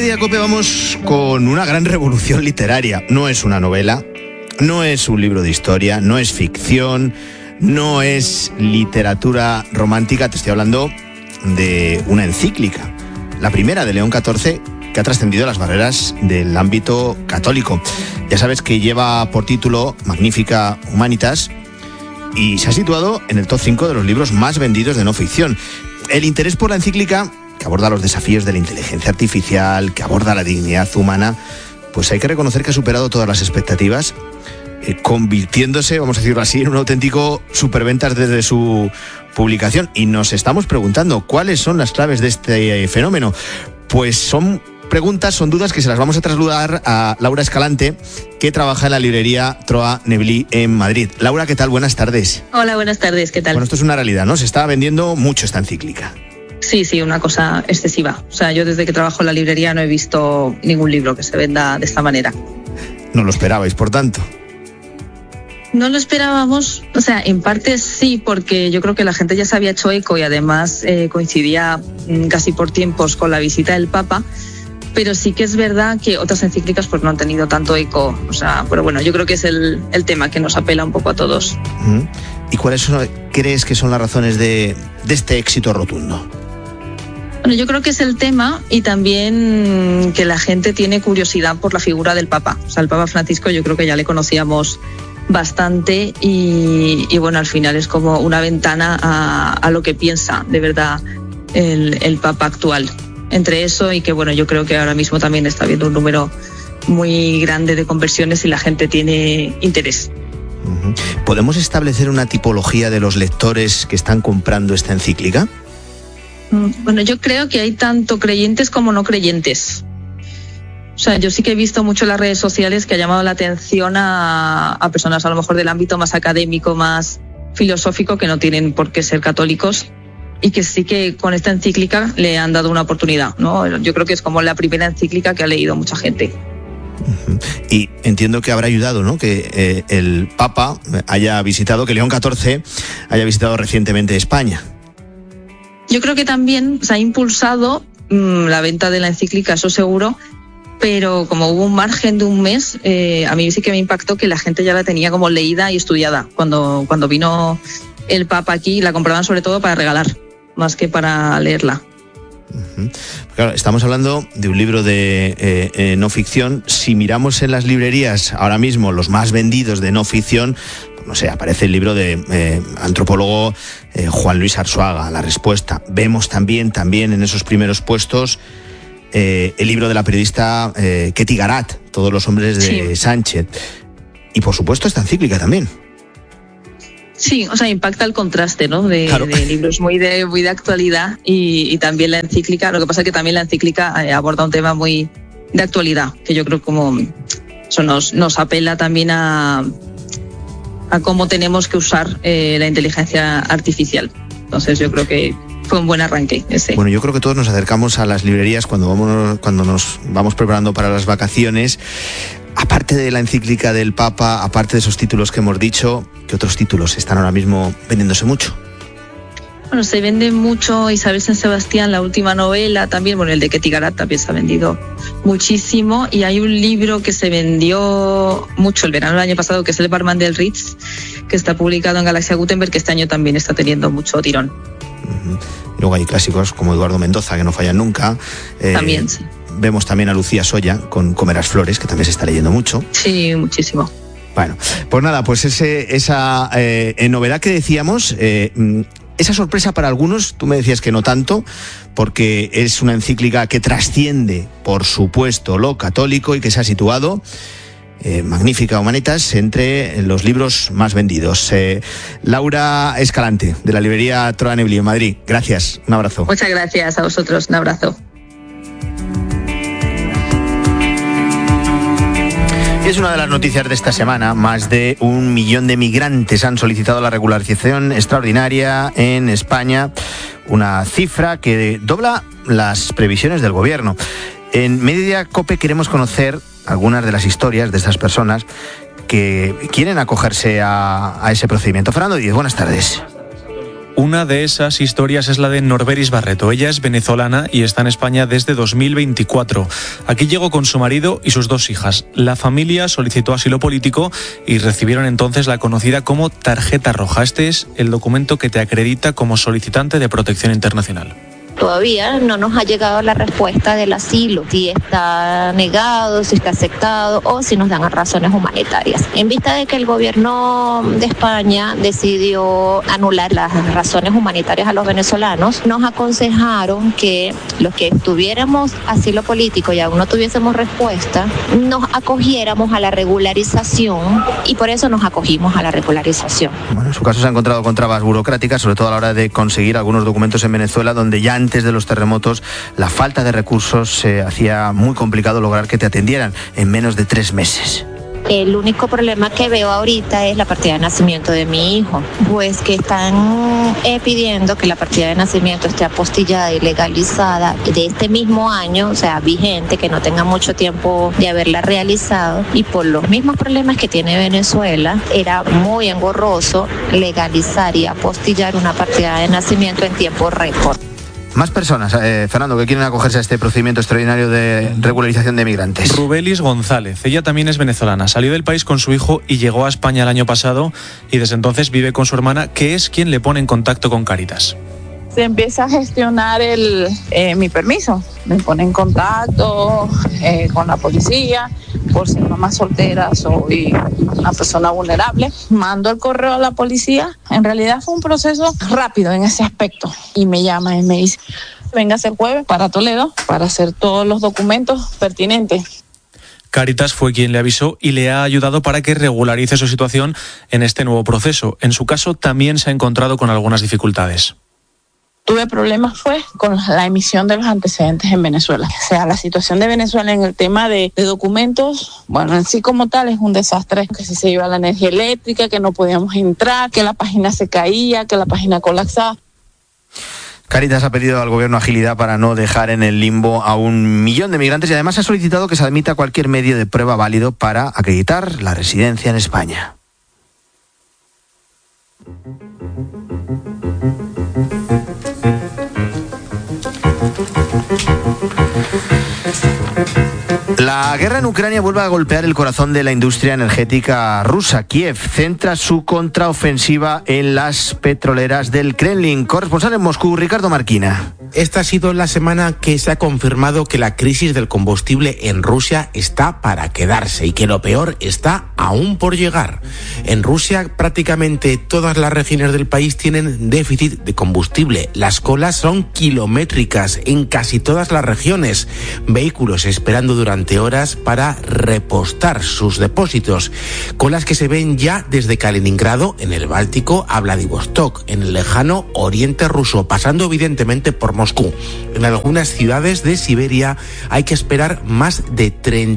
Mediodía Cope vamos con una gran revolución literaria. No es una novela, no es un libro de historia, no es ficción, no es literatura romántica. Te estoy hablando de una encíclica, la primera de León XIV, que ha trascendido las barreras del ámbito católico. Ya sabes que lleva por título Magnificat Humanitas y se ha situado en el top 5 de los libros más vendidos de no ficción. El interés por la encíclica, que aborda los desafíos de la inteligencia artificial, que aborda la dignidad humana, pues hay que reconocer que ha superado todas las expectativas, convirtiéndose, vamos a decirlo así, en un auténtico superventas desde su publicación. Y nos estamos preguntando, ¿cuáles son las claves de este fenómeno? Pues son preguntas, son dudas que se las vamos a trasladar a Laura Escalante, que trabaja en la librería Troa Neblí en Madrid. Laura, ¿qué tal? Buenas tardes. Hola, buenas tardes, ¿qué tal? Bueno, esto es una realidad, ¿no? Se está vendiendo mucho esta encíclica. Sí, una cosa excesiva. O sea, yo desde que trabajo en la librería no he visto ningún libro que se venda de esta manera. No lo esperabais, por tanto. No lo esperábamos, o sea, en parte sí, porque yo creo que la gente ya se había hecho eco y además coincidía casi por tiempos con la visita del Papa, pero sí que es verdad que otras encíclicas pues no han tenido tanto eco, o sea, pero bueno, yo creo que es el tema que nos apela un poco a todos. ¿Y cuáles crees que son las razones de este éxito rotundo? Bueno, yo creo que es el tema y también que la gente tiene curiosidad por la figura del Papa. O sea, el Papa Francisco yo creo que ya le conocíamos bastante y bueno, al final es como una ventana a lo que piensa de verdad el Papa actual. Entre eso y que bueno, yo creo que ahora mismo también está habiendo un número muy grande de conversiones y la gente tiene interés. ¿Podemos establecer una tipología de los lectores que están comprando esta encíclica? Bueno, yo creo que hay tanto creyentes como no creyentes. O sea, yo sí que he visto mucho en las redes sociales que ha llamado la atención a personas a lo mejor del ámbito más académico, más filosófico, que no tienen por qué ser católicos y que sí que con esta encíclica le han dado una oportunidad, ¿no? Yo creo que es como la primera encíclica que ha leído mucha gente. Y entiendo que habrá ayudado, ¿no?, que el Papa haya visitado, que León XIV haya visitado recientemente España. Yo creo que también se ha impulsado la venta de la encíclica, eso seguro, pero como hubo un margen de un mes, a mí sí que me impactó que la gente ya la tenía como leída y estudiada. Cuando vino el Papa aquí, la compraban sobre todo para regalar, más que para leerla. Claro, estamos hablando de un libro de no ficción. Si miramos en las librerías ahora mismo los más vendidos de no ficción, no sé, aparece el libro de antropólogo Juan Luis Arzuaga, La Respuesta. Vemos también en esos primeros puestos el libro de la periodista Ketty Garat, Todos los hombres de Sánchez. Y por supuesto esta encíclica también. Sí, o sea, impacta el contraste, ¿no? Claro. De libros muy de actualidad y también la encíclica. Lo que pasa es que también la encíclica aborda un tema muy de actualidad, que yo creo como eso nos apela también a cómo tenemos que usar la inteligencia artificial. Entonces yo creo que fue un buen arranque ese. Bueno, yo creo que todos nos acercamos a las librerías cuando nos vamos preparando para las vacaciones. Aparte de la encíclica del Papa, aparte de esos títulos que hemos dicho, ¿qué otros títulos están ahora mismo vendiéndose mucho? Bueno, se vende mucho Isabel San Sebastián, la última novela también, bueno, el de Ketty Garat también se ha vendido muchísimo, y hay un libro que se vendió mucho el verano del año pasado, que es El barman del Ritz, que está publicado en Galaxia Gutenberg, que este año también está teniendo mucho tirón. Luego hay clásicos como Eduardo Mendoza, que no fallan nunca. También, sí. Vemos también a Lucía Soya con Comerás Flores, que también se está leyendo mucho. Sí, muchísimo. Bueno, pues nada, pues esa novedad que decíamos, esa sorpresa para algunos, tú me decías que no tanto, porque es una encíclica que trasciende, por supuesto, lo católico y que se ha situado, Magnificat Humanitas, entre los libros más vendidos. Laura Escalante, de la librería Troa Neblí en Madrid. Gracias, un abrazo. Muchas gracias a vosotros, un abrazo. Es una de las noticias de esta semana. Más de 1 millón de migrantes han solicitado la regularización extraordinaria en España, una cifra que dobla las previsiones del gobierno. En Mediodía Cope queremos conocer algunas de las historias de estas personas que quieren acogerse a ese procedimiento. Fernando Díez, buenas tardes. Una de esas historias es la de Norberis Barreto. Ella es venezolana y está en España desde 2024. Aquí llegó con su marido y sus 2 hijas. La familia solicitó asilo político y recibieron entonces la conocida como tarjeta roja. Este es el documento que te acredita como solicitante de protección internacional. Todavía no nos ha llegado la respuesta del asilo, si está negado, si está aceptado o si nos dan razones humanitarias. En vista de que el gobierno de España decidió anular las razones humanitarias a los venezolanos, nos aconsejaron que los que tuviéramos asilo político y aún no tuviésemos respuesta, nos acogiéramos a la regularización y por eso nos acogimos a la regularización. Bueno, en su caso se ha encontrado con trabas burocráticas, sobre todo a la hora de conseguir algunos documentos en Venezuela, donde ya antes de los terremotos la falta de recursos se hacía muy complicado lograr que te atendieran en menos de 3 meses. El único problema que veo ahorita es la partida de nacimiento de mi hijo, pues que están pidiendo que la partida de nacimiento esté apostillada y legalizada de este mismo año, o sea, vigente, que no tenga mucho tiempo de haberla realizado, y por los mismos problemas que tiene Venezuela, era muy engorroso legalizar y apostillar una partida de nacimiento en tiempo récord. Más personas, Fernando, que quieren acogerse a este procedimiento extraordinario de regularización de migrantes. Rubelis González, ella también es venezolana, salió del país con su hijo y llegó a España el año pasado y desde entonces vive con su hermana, que es quien le pone en contacto con Cáritas. Se empieza a gestionar mi permiso, me pone en contacto con la policía, por ser mamá soltera, soy una persona vulnerable. Mando el correo a la policía. En realidad fue un proceso rápido en ese aspecto. Y me llama y me dice, véngase el jueves para Toledo para hacer todos los documentos pertinentes. Cáritas fue quien le avisó y le ha ayudado para que regularice su situación en este nuevo proceso. En su caso también se ha encontrado con algunas dificultades. Tuve problemas con la emisión de los antecedentes en Venezuela. O sea, la situación de Venezuela en el tema de documentos, bueno, en sí como tal es un desastre. Que si se iba la energía eléctrica, que no podíamos entrar, que la página se caía, que la página colapsaba. Cáritas ha pedido al gobierno agilidad para no dejar en el limbo a 1 millón de migrantes y además ha solicitado que se admita cualquier medio de prueba válido para acreditar la residencia en España. La guerra en Ucrania vuelve a golpear el corazón de la industria energética rusa. Kiev centra su contraofensiva en las petroleras del Kremlin. Corresponsal en Moscú, Ricardo Marquina. Esta ha sido la semana que se ha confirmado que la crisis del combustible en Rusia está para quedarse y que lo peor está aún por llegar. En Rusia prácticamente todas las regiones del país tienen déficit de combustible. Las colas son kilométricas en casi todas las regiones. Vehículos esperando durante horas para repostar sus depósitos. Colas que se ven ya desde Kaliningrado, en el Báltico, a Vladivostok, en el lejano oriente ruso, pasando evidentemente por Moscú. En algunas ciudades de Siberia hay que esperar más de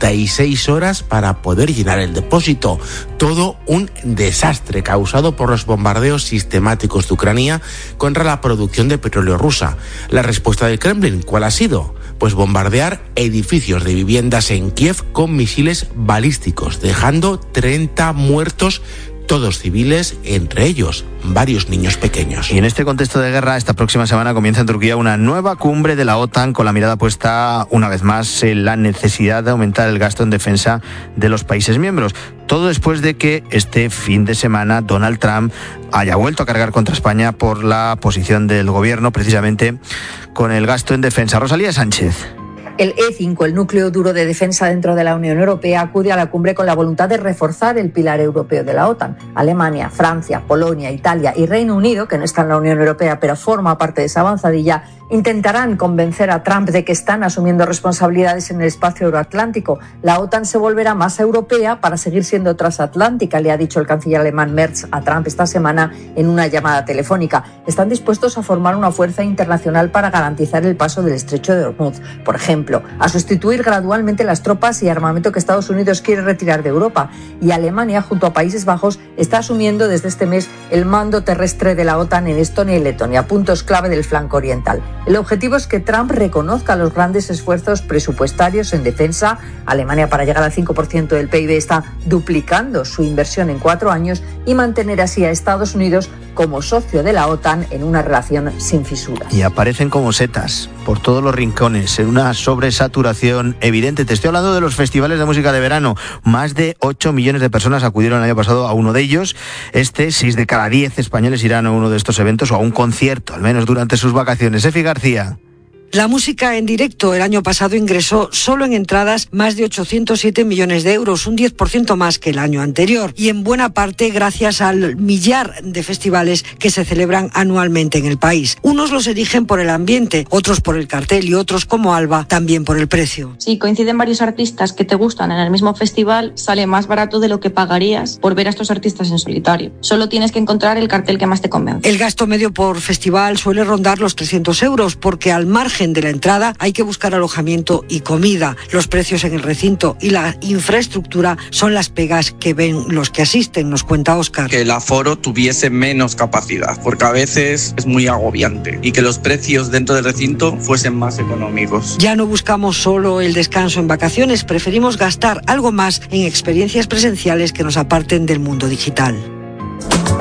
36 horas para poder llenar el depósito. Todo un desastre causado por los bombardeos sistemáticos de Ucrania contra la producción de petróleo rusa. La respuesta del Kremlin, ¿cuál ha sido? Pues bombardear edificios de viviendas en Kiev con misiles balísticos, dejando 30 muertos, todos civiles, entre ellos varios niños pequeños. Y en este contexto de guerra, esta próxima semana comienza en Turquía una nueva cumbre de la OTAN con la mirada puesta una vez más en la necesidad de aumentar el gasto en defensa de los países miembros. Todo después de que este fin de semana Donald Trump haya vuelto a cargar contra España por la posición del gobierno, precisamente con el gasto en defensa. Rosalía Sánchez. El E5, el núcleo duro de defensa dentro de la Unión Europea, acude a la cumbre con la voluntad de reforzar el pilar europeo de la OTAN. Alemania, Francia, Polonia, Italia y Reino Unido, que no está en la Unión Europea pero forma parte de esa avanzadilla, intentarán convencer a Trump de que están asumiendo responsabilidades en el espacio euroatlántico. La OTAN se volverá más europea para seguir siendo transatlántica, le ha dicho el canciller alemán Merz a Trump esta semana en una llamada telefónica. Están dispuestos a formar una fuerza internacional para garantizar el paso del estrecho de Hormuz, por ejemplo, a sustituir gradualmente las tropas y armamento que Estados Unidos quiere retirar de Europa. Y Alemania, junto a Países Bajos, está asumiendo desde este mes el mando terrestre de la OTAN en Estonia y Letonia, puntos clave del flanco oriental. El objetivo es que Trump reconozca los grandes esfuerzos presupuestarios en defensa. Alemania, para llegar al 5% del PIB, está duplicando su inversión en 4 años y mantener así a Estados Unidos como socio de la OTAN en una relación sin fisuras. Y aparecen como setas por todos los rincones, en una sobresaturación evidente. Te estoy hablando de los festivales de música de verano. Más de 8 millones de personas acudieron el año pasado a uno de ellos. 6 de cada 10 españoles irán a uno de estos eventos o a un concierto, al menos durante sus vacaciones. Efi García. La música en directo el año pasado ingresó solo en entradas más de 807 millones de euros, un 10% más que el año anterior, y en buena parte gracias al millar de festivales que se celebran anualmente en el país. Unos los eligen por el ambiente, otros por el cartel y otros, como Alba, también por el precio. Si coinciden varios artistas que te gustan en el mismo festival, sale más barato de lo que pagarías por ver a estos artistas en solitario. Solo tienes que encontrar el cartel que más te convence. El gasto medio por festival suele rondar los 300 euros, porque al margen de la entrada hay que buscar alojamiento y comida. Los precios en el recinto y la infraestructura son las pegas que ven los que asisten, nos cuenta Óscar. Que el aforo tuviese menos capacidad, porque a veces es muy agobiante, y que los precios dentro del recinto fuesen más económicos. Ya no buscamos solo el descanso en vacaciones, preferimos gastar algo más en experiencias presenciales que nos aparten del mundo digital.